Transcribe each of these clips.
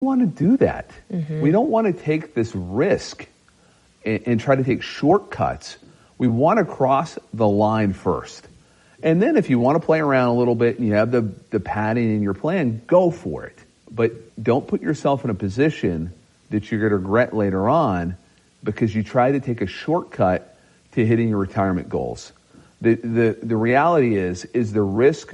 want to do that. We don't want to take this risk and try to take shortcuts. We want to cross the line first. And then if you want to play around a little bit and you have the padding in your plan, go for it. But don't put yourself in a position that you're going to regret later on because you try to take a shortcut to hitting your retirement goals. The reality is the risk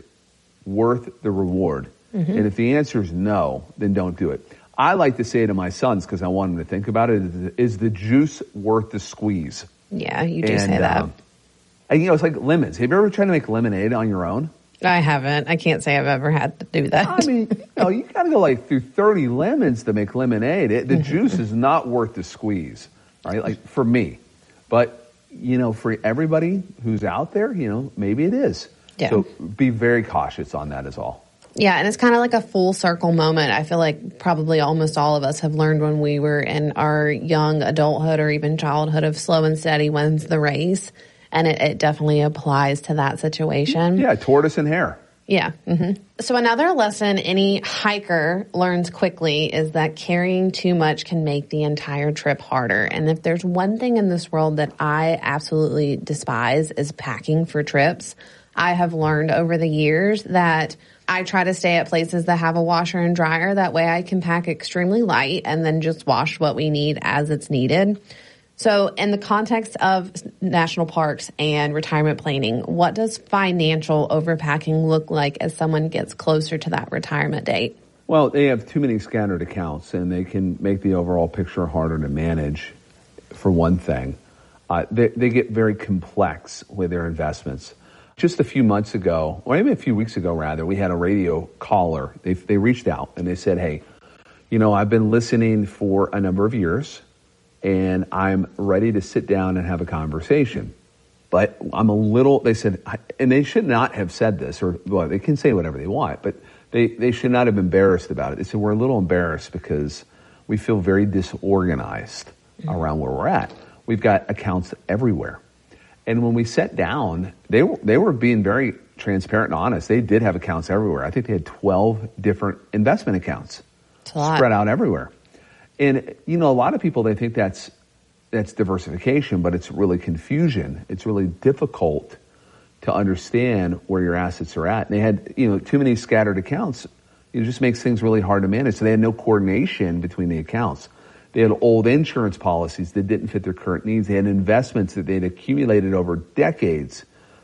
worth the reward? And if the answer is no, then don't do it. I like to say to my sons, because I want them to think about it, is the juice worth the squeeze? Yeah, you do say that. And, it's like lemons. Have you ever tried to make lemonade on your own? I haven't. I can't say I've ever had to do that. I mean, you got to go through 30 lemons to make lemonade. The juice is not worth the squeeze, right? Like for me. But, for everybody who's out there, maybe it is. Yeah. So be very cautious on that is all. Yeah, and it's kind of like a full circle moment. I feel like probably almost all of us have learned when we were in our young adulthood or even childhood of slow and steady wins the race. And it definitely applies to that situation. Yeah, tortoise and hare. Yeah. So another lesson any hiker learns quickly is that carrying too much can make the entire trip harder. And if there's one thing in this world that I absolutely despise is packing for trips. I have learned over the years that I try to stay at places that have a washer and dryer. That way I can pack extremely light and then just wash what we need as it's needed. So in the context of national parks and retirement planning, what does financial overpacking look like as someone gets closer to that retirement date? Well, they have too many scattered accounts, and they can make the overall picture harder to manage, for one thing. They get very complex with their investments. Just a few months ago, or maybe a few weeks ago, rather, we had a radio caller. They reached out, and they said, hey, I've been listening for a number of years, and I'm ready to sit down and have a conversation. But they said, and they should not have said this, or well, they can say whatever they want, but they should not have been embarrassed about it. They said, we're a little embarrassed because we feel very disorganized around where we're at. We've got accounts everywhere. And when we sat down, they were being very transparent and honest. They did have accounts everywhere. I think they had 12 different investment accounts spread out everywhere. And, a lot of people, they think that's diversification, but it's really confusion. It's really difficult to understand where your assets are at. And they had, too many scattered accounts. It just makes things really hard to manage. So they had no coordination between the accounts. They had old insurance policies that didn't fit their current needs. They had investments that they'd accumulated over decades.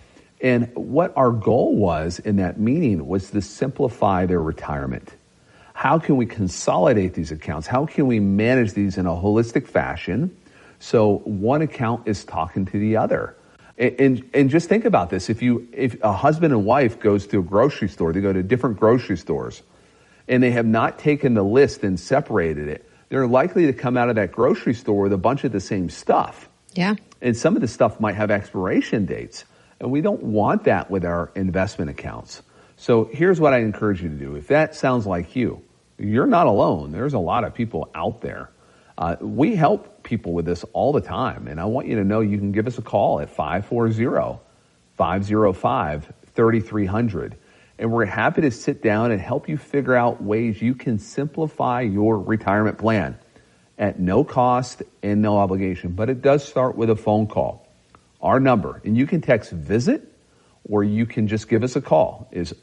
And what our goal was in that meeting was to simplify their retirement. How can we consolidate these accounts? How can we manage these in a holistic fashion so one account is talking to the other? And just think about this. If a husband and wife goes to a grocery store, they go to different grocery stores, and they have not taken the list and separated it, they're likely to come out of that grocery store with a bunch of the same stuff. Yeah. And some of the stuff might have expiration dates. And we don't want that with our investment accounts. So here's what I encourage you to do. If that sounds like you're not alone. There's a lot of people out there. We help people with this all the time. And I want you to know you can give us a call at 540-505-3300. And we're happy to sit down and help you figure out ways you can simplify your retirement plan at no cost and no obligation. But it does start with a phone call. Our number, and you can text VISIT, or you can just give us a call, is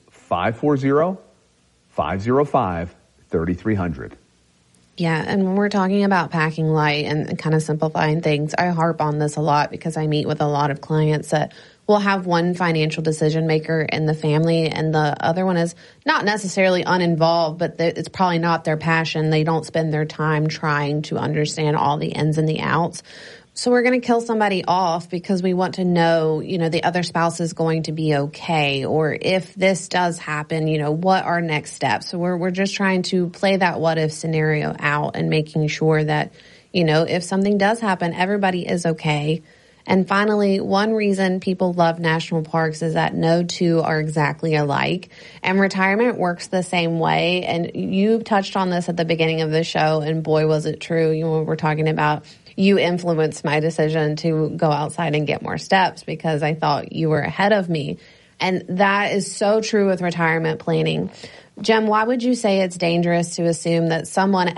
540-505-3300. Yeah, and when we're talking about packing light and kind of simplifying things, I harp on this a lot because I meet with a lot of clients that will have one financial decision maker in the family and the other one is not necessarily uninvolved, but it's probably not their passion. They don't spend their time trying to understand all the ins and the outs. So we're going to kill somebody off because we want to know, the other spouse is going to be okay. Or if this does happen, what are next steps? So we're just trying to play that what if scenario out and making sure that, if something does happen, everybody is okay. And finally, one reason people love national parks is that no two are exactly alike. And retirement works the same way. And you touched on this at the beginning of the show, and boy, was it true. We're talking about you influenced my decision to go outside and get more steps because I thought you were ahead of me. And that is so true with retirement planning. Jem, why would you say it's dangerous to assume that someone